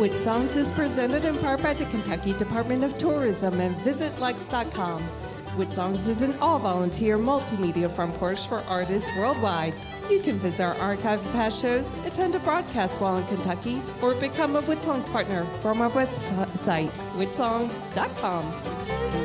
Wit Songs is presented in part by the Kentucky Department of Tourism and VisitLex.com. Wit Songs is an all-volunteer multimedia front porch for artists worldwide. You can visit our archive of past shows, attend a broadcast while in Kentucky, or become a Wit Songs partner from our website, witsongs.com.